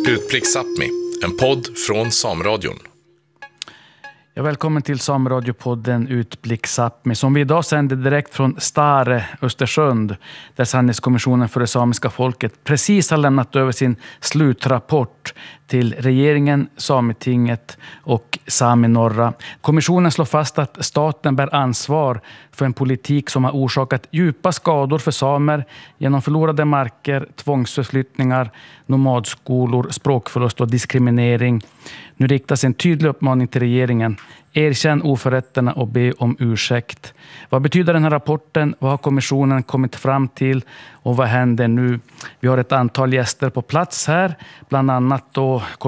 Utblick Sápmi, en podd från Sameradion. Ja, välkommen till Sameradiopodden Utblick Sápmi som vi idag sänder direkt från Stare, Östersund, där Sanningskommissionen för det samiska folket precis har lämnat över sin slutrapport till regeringen, Sametinget och Sami Norra. Kommissionen slår fast att staten bär ansvar för en politik som har orsakat djupa skador för samer genom förlorade marker, tvångsförflyttningar, nomadskolor, språkförlust och diskriminering. Nu riktas en tydlig uppmaning till regeringen. Erkänn oförrätterna och be om ursäkt. Vad betyder den här rapporten? Vad har kommissionen kommit fram till? Och vad händer nu? Vi har ett antal gäster på plats här. Bland annat då